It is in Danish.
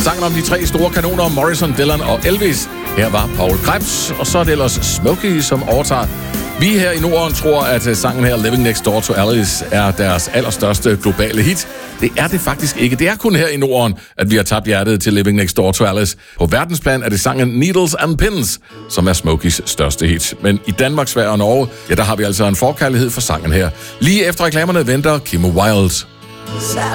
Sangen om de tre store kanoner, Morrison, Dylan og Elvis. Her var Paul Krebs, og så er det ellers Smokey, som overtager. Vi her i Norden tror, at sangen her, Living Next Door to Alice, er deres allerstørste globale hit. Det er det faktisk ikke. Det er kun her i Norden, at vi har tabt hjertet til Living Next Door to Alice. På verdensplan er det sangen Needles and Pins, som er Smokeys største hit. Men i Danmark, Sverige og Norge, ja, der har vi altså en forkærlighed for sangen her. Lige efter reklamerne venter Kimmo Wild.